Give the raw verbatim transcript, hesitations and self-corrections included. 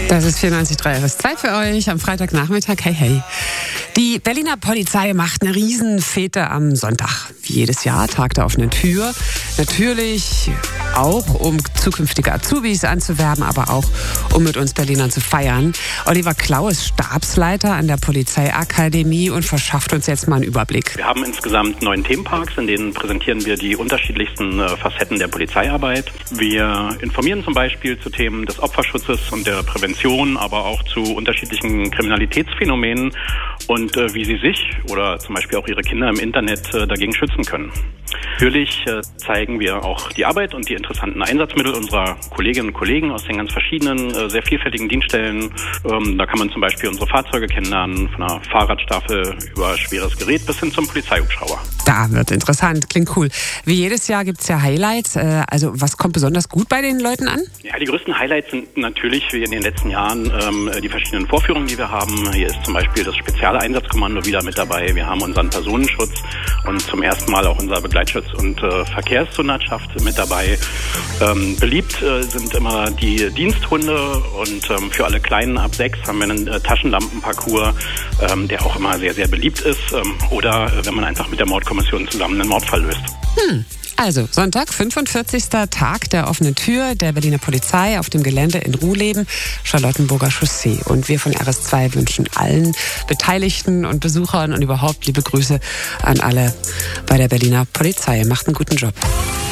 Das ist vierundneunzig Komma drei R S zwei für euch am Freitagnachmittag. Hey, hey. Die Berliner Polizei macht eine Riesenfete am Sonntag. Wie jedes Jahr, Tag der offenen Tür. Natürlich auch, um zukünftige Azubis anzuwerben, aber auch, um mit uns Berlinern zu feiern. Oliver Klau ist Stabsleiter an der Polizeiakademie und verschafft uns jetzt mal einen Überblick. Wir haben insgesamt neun Themenparks, in denen präsentieren wir die unterschiedlichsten äh, Facetten der Polizeiarbeit. Wir informieren zum Beispiel zu Themen des Opferschutzes und der Prävention, aber auch zu unterschiedlichen Kriminalitätsphänomenen und äh, wie sie sich oder zum Beispiel auch ihre Kinder im Internet äh, dagegen schützen können. Natürlich äh, zeigen wir auch die Arbeit und die interessanten Einsatzmittel unserer Kolleginnen und Kollegen aus den ganz verschiedenen, äh, sehr vielfältigen Dienststellen. Ähm, da kann man zum Beispiel unsere Fahrzeuge kennenlernen, von einer Fahrradstaffel über schweres Gerät bis hin zum Polizeihubschrauber. Da wird interessant, klingt cool. Wie jedes Jahr gibt es ja Highlights. Äh, also was kommt besonders gut bei den Leuten an? Ja, die größten Highlights sind natürlich wie in den letzten Jahren ähm, die verschiedenen Vorführungen, die wir haben. Hier ist zum Beispiel das Spezialeinsatzkommando wieder mit dabei. Wir haben unseren Personenschutz und zum ersten Mal auch unser Begleitschutz und äh, Verkehrshundertschaft mit dabei. Ähm, beliebt äh, sind immer die Diensthunde und ähm, für alle Kleinen ab sechs haben wir einen äh, Taschenlampenparcours, ähm, der auch immer sehr, sehr beliebt ist. Ähm, oder äh, wenn man einfach mit der Mordkommission zusammen einen Mordfall löst. Hm. Also Sonntag, fünfundvierzigster Tag der offenen Tür der Berliner Polizei auf dem Gelände in Ruhleben, Charlottenburger Chaussee. Und wir von R S zwei wünschen allen Beteiligten und Besuchern und überhaupt liebe Grüße an alle bei der Berliner Polizei. Macht einen guten Job.